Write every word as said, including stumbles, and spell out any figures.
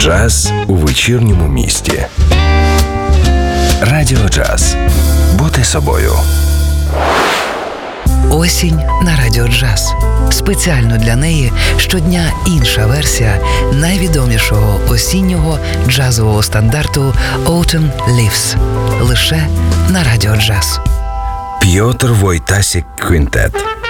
Джаз у вечірньому місті. Радіо Джаз. Бути собою. Осінь на Радіо Джаз. Спеціально для неї щодня інша версія найвідомішого осіннього джазового стандарту Autumn Leaves. Лише на Радіо Джаз. Пьотр Войтасік Квінтет.